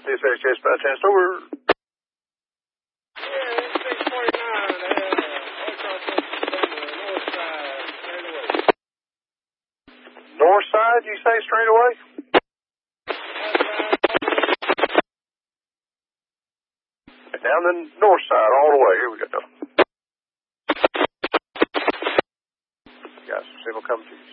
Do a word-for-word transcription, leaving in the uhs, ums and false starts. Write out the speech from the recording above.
C S X dispatch, and over. Yeah, it's six forty-nine. Uh, across the north side, straight away. North side, you say, straight away? Down the north side, all the way. Here we go. Got some signal coming to you.